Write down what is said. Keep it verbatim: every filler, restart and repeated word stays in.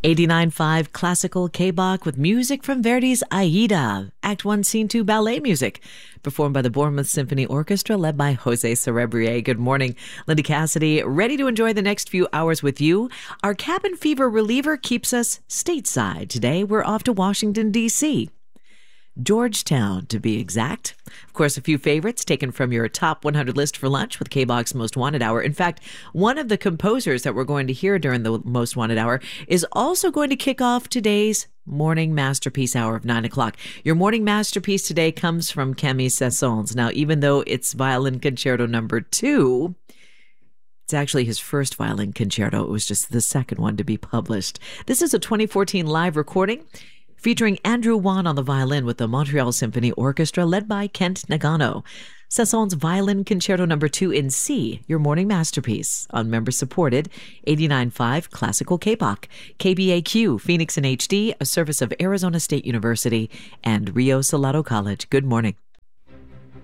eighty-nine point five Classical K-Bach with music from Verdi's Aida, Act one, Scene two ballet music, performed by the Bournemouth Symphony Orchestra, led by Jose Cerebrier. Good morning. Linda Cassidy, ready to enjoy the next few hours with you. Our cabin fever reliever keeps us stateside. Today, we're off to Washington, D C Georgetown, to be exact. Of course, a few favorites taken from your top one hundred list for lunch with K-Bach's Most Wanted Hour. In fact, one of the composers that we're going to hear during the Most Wanted Hour is also going to kick off today's Morning Masterpiece Hour of nine o'clock. Your morning masterpiece today comes from Camille Saint-Saëns. Now, even though it's Violin Concerto number two, it's actually his first violin concerto. It was just the second one to be published. This is a twenty fourteen live recording featuring Andrew Wan on the violin with the Montreal Symphony Orchestra, led by Kent Nagano. Saint-Saëns Violin Concerto number two in C, your morning masterpiece, on member-supported eighty-nine point five Classical K-Bach, K B A Q, Phoenix in H D, a service of Arizona State University and Rio Salado College. Good morning.